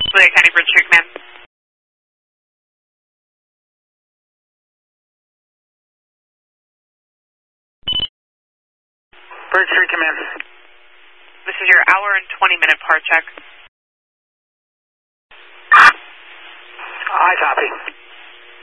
Lake County Bridge 3 Command. Bridge 3 Command. This is your hour and 20-minute part check. I copy.